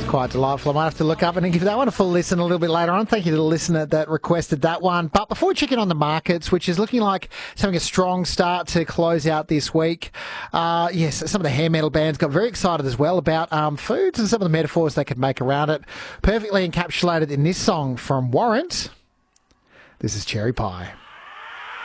quite delightful. I might have to look up and give that one a full listen a little bit later on. Thank you to the listener that requested that one. But before we check in on the markets, which is looking like it's having a strong start to close out this week, yes, some of the hair metal bands got very excited as well about foods and some of the metaphors they could make around it. Perfectly encapsulated in this song from Warrant. This is Cherry Pie.